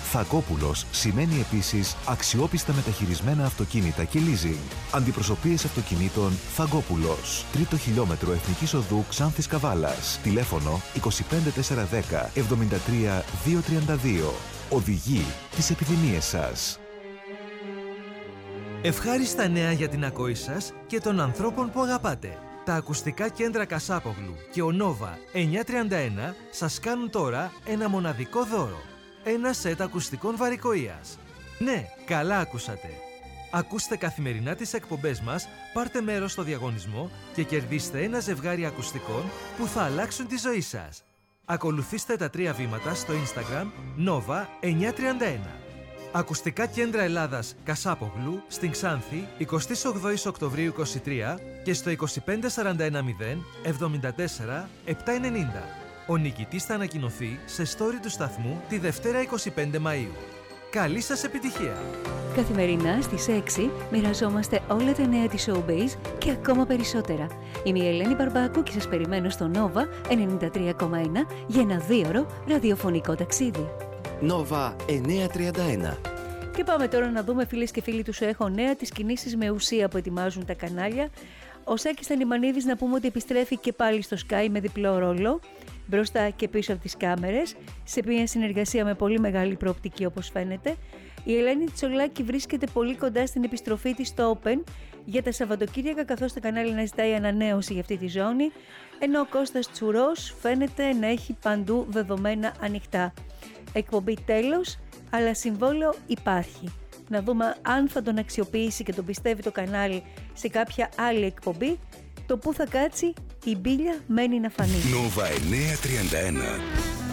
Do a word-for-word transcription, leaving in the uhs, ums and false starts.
Φακόπουλος σημαίνει επίσης αξιόπιστα μεταχειρισμένα αυτοκίνητα και leasing. Αντιπροσωπείες αυτοκινήτων Φαγκόπουλος. Τρίτο χιλιόμετρο Εθνικής Οδού Ξάνθης Καβάλας. Τηλέφωνο είκοσι πέντε τετρακόσια δέκα εβδομήντα τρία διακόσια τριάντα δύο. Οδηγεί τις επιθυμίες σας. Ευχάριστα νέα για την ακοή σας και των ανθρώπων που αγαπάτε. Τα ακουστικά κέντρα Κασάπογλου και ο Nova εννιακόσια τριάντα ένα σας κάνουν τώρα ένα μοναδικό δώρο. Ένα σετ ακουστικών βαρικοείας. Ναι, καλά ακούσατε. Ακούστε καθημερινά τις εκπομπές μας, πάρτε μέρος στο διαγωνισμό και κερδίστε ένα ζευγάρι ακουστικών που θα αλλάξουν τη ζωή σας. Ακολουθήστε τα τρία βήματα στο Instagram Nova εννιακόσια τριάντα ένα. Ακουστικά κέντρα Ελλάδας Κασάπογλου στην Ξάνθη εικοστή όγδοη Οκτωβρίου είκοσι τρία και στο είκοσι πέντε σαράντα ένα μηδέν εβδομήντα τέσσερα επτακόσια ενενήντα. Ο νικητής θα ανακοινωθεί σε story του σταθμού τη Δευτέρα είκοσι πέντε Μαΐου. Καλή σας επιτυχία! Καθημερινά στις έξι μοιραζόμαστε όλα τα νέα της Showbiz και ακόμα περισσότερα. Είμαι η Ελένη Μπαρμπάκου και σας περιμένω στο Nova ενενήντα τρία κόμμα ένα για ένα δίωρο ραδιοφωνικό ταξίδι. Nova εννιακόσια τριάντα ένα. Και πάμε τώρα να δούμε, φίλες και φίλοι του Σου Έχω Νέα, τις κινήσεις με ουσία που ετοιμάζουν τα κανάλια. Ο Σάκης Τανιμανίδης, να πούμε ότι επιστρέφει και πάλι στο Sky με διπλό ρόλο, μπροστά και πίσω από τις κάμερες, σε μια συνεργασία με πολύ μεγάλη προοπτική όπως φαίνεται. Η Ελένη Τσολάκη βρίσκεται πολύ κοντά στην επιστροφή της στο Open για τα Σαββατοκύριακα, καθώς το κανάλι να ζητάει ανανέωση για αυτή τη ζώνη, ενώ ο Κώστας Τσουρός φαίνεται να έχει παντού δεδομένα ανοιχτά. Εκπομπή τέλος, αλλά συμβόλαιο υπάρχει. Να δούμε αν θα τον αξιοποιήσει και τον πιστεύει το κανάλι σε κάποια άλλη εκπομπή. Το που θα κάτσει, η μπίλια μένει να φανεί. Nova εννιακόσια τριάντα ένα.